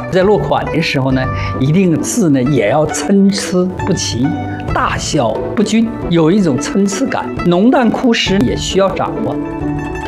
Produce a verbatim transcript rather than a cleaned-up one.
在落款的时候呢，一定字呢也要参差不齐，大小不均，有一种参差感。浓淡枯实也需要掌握。